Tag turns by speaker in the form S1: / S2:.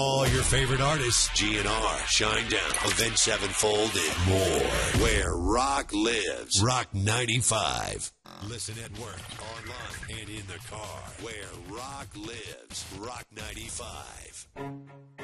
S1: All your favorite artists, GNR, Shinedown, Avenged Sevenfold, and more. Where rock lives. Rock 95. Listen at work, online, and in the car. Where rock lives. Rock 95.